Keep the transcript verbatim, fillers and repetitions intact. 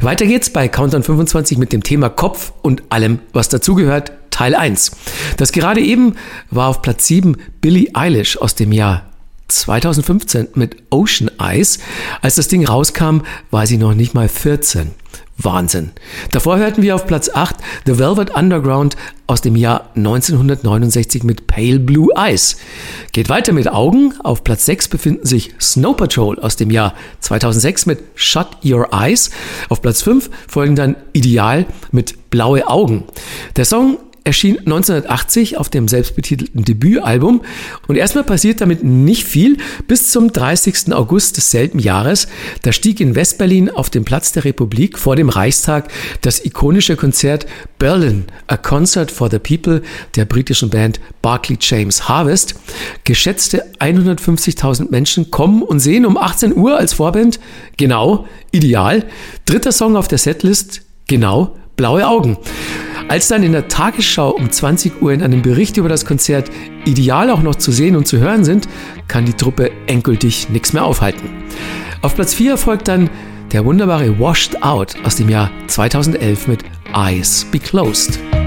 Weiter geht's bei Countdown fünfundzwanzig mit dem Thema Kopf und allem, was dazugehört, Teil eins. Das gerade eben war auf Platz sieben Billie Eilish aus dem Jahr zweitausendfünfzehn mit Ocean Eyes. Als das Ding rauskam, war sie noch nicht mal vierzehn. Wahnsinn. Davor hörten wir auf Platz acht The Velvet Underground aus dem Jahr neunzehnhundertneunundsechzig mit Pale Blue Eyes. Geht weiter mit Augen. Auf Platz sechs befinden sich Snow Patrol aus dem Jahr zweitausendsechs mit Shut Your Eyes. Auf Platz fünf folgen dann Ideal mit Blaue Augen. Der Song erschien neunzehnhundertachtzig auf dem selbstbetitelten Debütalbum und erstmal passiert damit nicht viel bis zum dreißigsten August desselben Jahres. Da stieg in Westberlin auf dem Platz der Republik vor dem Reichstag das ikonische Konzert Berlin, A Concert for the People der britischen Band Barclay James Harvest. Geschätzte hundertfünfzigtausend Menschen kommen und sehen um achtzehn Uhr als Vorband, genau, Ideal. Dritter Song auf der Setlist, genau, Blaue Augen. Als dann in der Tagesschau um zwanzig Uhr in einem Bericht über das Konzert Ideal auch noch zu sehen und zu hören sind, kann die Truppe endgültig nichts mehr aufhalten. Auf Platz vier folgt dann der wunderbare Washed Out aus dem Jahr zweitausendelf mit Eyes Be Closed.